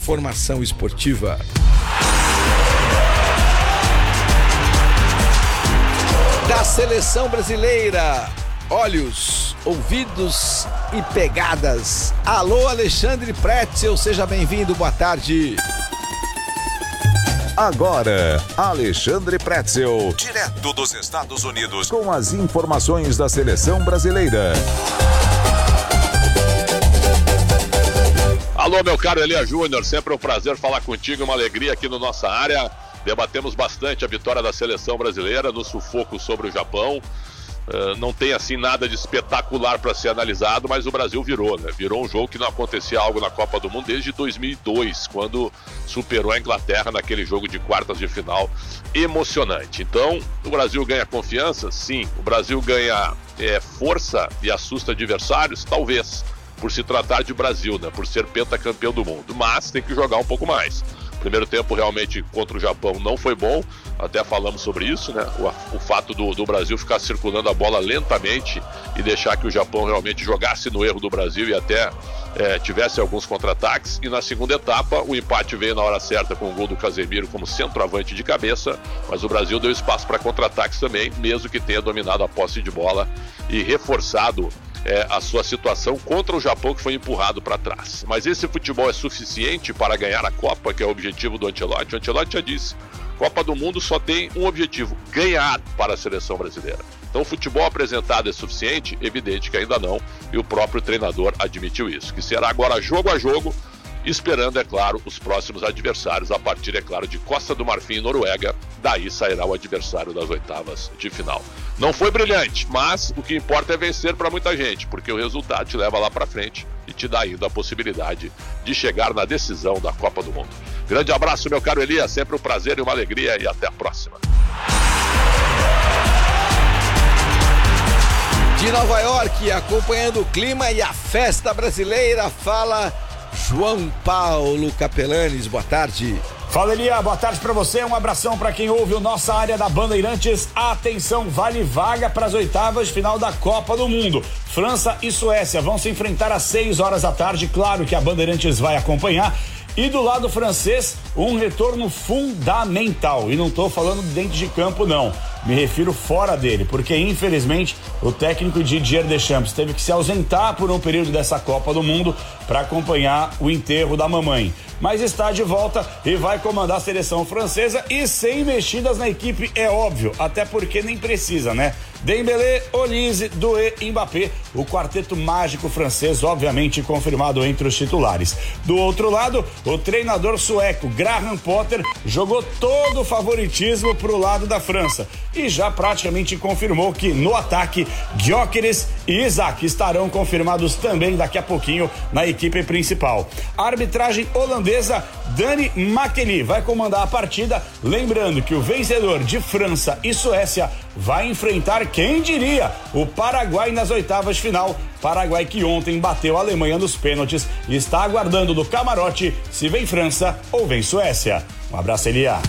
informação esportiva. Da seleção brasileira, olhos, ouvidos e pegadas. Alô, Alexandre Pretzel, seja bem-vindo, boa tarde. Agora, Alexandre Pretzel, direto dos Estados Unidos, com as informações da seleção brasileira. Alô, meu caro Elia Júnior, sempre um prazer falar contigo, uma alegria aqui na nossa área. Debatemos bastante a vitória da seleção brasileira no sufoco sobre o Japão. Não tem assim nada de espetacular para ser analisado, mas o Brasil virou, né? Virou um jogo que não acontecia algo na Copa do Mundo desde 2002, quando superou a Inglaterra naquele jogo de quartas de final emocionante. Então, o Brasil ganha confiança? Sim. O Brasil ganha força e assusta adversários? Talvez, por se tratar de Brasil, né? Por ser pentacampeão do mundo, mas tem que jogar um pouco mais. Primeiro tempo realmente contra o Japão não foi bom, até falamos sobre isso, né? O fato do Brasil ficar circulando a bola lentamente e deixar que o Japão realmente jogasse no erro do Brasil e até tivesse alguns contra-ataques. E na segunda etapa o empate veio na hora certa com o gol do Casemiro como centroavante de cabeça, mas o Brasil deu espaço para contra-ataques também, mesmo que tenha dominado a posse de bola e reforçado a sua situação contra o Japão, que foi empurrado para trás. Mas esse futebol é suficiente para ganhar a Copa, que é o objetivo do Ancelotti? O Ancelotti já disse, Copa do Mundo só tem um objetivo, ganhar para a seleção brasileira. Então o futebol apresentado é suficiente? Evidente que ainda não, e o próprio treinador admitiu isso, que será agora jogo a jogo, esperando, é claro, os próximos adversários, a partir, é claro, de Costa do Marfim e Noruega. Daí sairá o adversário das oitavas de final. Não foi brilhante, mas o que importa é vencer para muita gente, porque o resultado te leva lá para frente e te dá ainda a possibilidade de chegar na decisão da Copa do Mundo. Grande abraço, meu caro Elias, sempre um prazer e uma alegria, e até a próxima. De Nova York, acompanhando o clima e a festa brasileira, fala João Paulo Capelanes, boa tarde. Fala, Elia, boa tarde pra você, um abração pra quem ouve o Nossa Área da Bandeirantes. Atenção, vale vaga para as oitavas de final da Copa do Mundo. França e Suécia vão se enfrentar às 6 horas da tarde, claro que a Bandeirantes vai acompanhar. E do lado francês, um retorno fundamental. E não tô falando dentro de campo, não. Me refiro fora dele, porque infelizmente o técnico Didier Deschamps teve que se ausentar por um período dessa Copa do Mundo para acompanhar o enterro da mamãe. Mas está de volta e vai comandar a seleção francesa, e sem mexidas na equipe, é óbvio, até porque nem precisa, né? Dembélé, Olise, Doué e Mbappé, o quarteto mágico francês, obviamente confirmado entre os titulares. Do outro lado, o treinador sueco Graham Potter jogou todo o favoritismo pro lado da França e já praticamente confirmou que no ataque, Gyökeres e Isaac estarão confirmados também daqui a pouquinho na equipe principal. A arbitragem holandesa, Dani Makeli, vai comandar a partida, lembrando que o vencedor de França e Suécia vai enfrentar, quem diria, o Paraguai nas oitavas de final. Paraguai que ontem bateu a Alemanha nos pênaltis e está aguardando do camarote se vem França ou vem Suécia. Um abraço, Elia.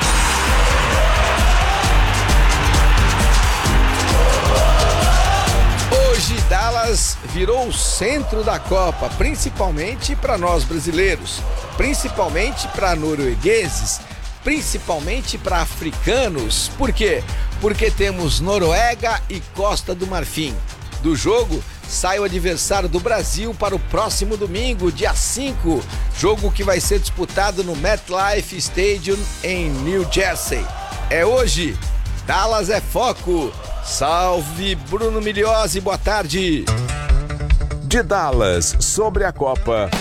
Hoje Dallas virou o centro da Copa, principalmente para nós brasileiros, principalmente para noruegueses, principalmente para africanos. Por quê? Porque temos Noruega e Costa do Marfim. Do jogo sai o adversário do Brasil para o próximo domingo, dia 5, jogo que vai ser disputado no MetLife Stadium em New Jersey. É hoje, Dallas é foco. Salve Bruno Migliozzi, boa tarde. De Dallas, sobre a Copa.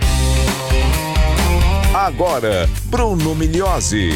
Agora, Bruno Migliozzi.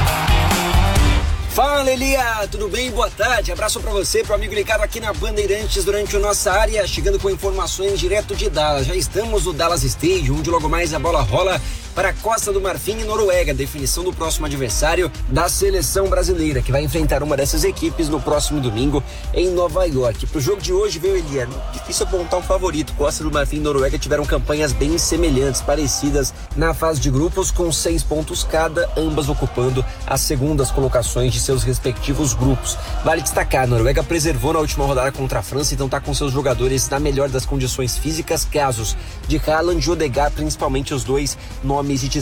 Fala, Elia, tudo bem? Boa tarde, abraço pra você, pro amigo ligado aqui na Bandeirantes durante a nossa área, chegando com informações direto de Dallas. Já estamos no Dallas Stadium, onde logo mais a bola rola para a Costa do Marfim e Noruega, definição do próximo adversário da seleção brasileira, que vai enfrentar uma dessas equipes no próximo domingo em Nova York. Pro jogo de hoje, viu, Elia? Difícil apontar um favorito. Costa do Marfim e Noruega tiveram campanhas bem semelhantes, parecidas na fase de grupos, com 6 pontos cada, ambas ocupando as segundas colocações de seus respectivos grupos. Vale destacar, a Noruega preservou na última rodada contra a França, então tá com seus jogadores na melhor das condições físicas, casos de Haaland e Odegaard, principalmente os dois nomes de